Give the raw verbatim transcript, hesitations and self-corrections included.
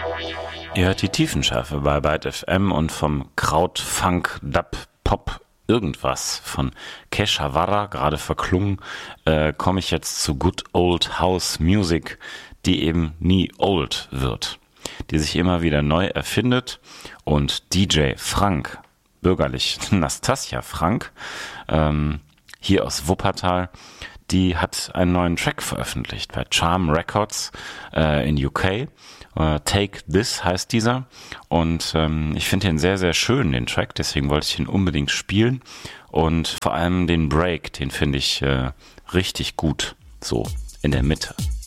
Ihr hört die Tiefenschärfe bei Byte F M und vom Kraut, Funk, Dub, Pop, irgendwas von Keshavara, gerade verklungen, äh, komme ich jetzt zu Good Old House Music, die eben nie old wird, die sich immer wieder neu erfindet. Und D J Frank, bürgerlich Nastasia Frank, ähm, hier aus Wuppertal, die hat einen neuen Track veröffentlicht bei Charm Records äh, in U K. Uh, Take This heißt dieser und ähm, ich finde den sehr, sehr schön, den Track, deswegen wollte ich ihn unbedingt spielen und vor allem den Break, den finde ich äh, richtig gut, so in der Mitte.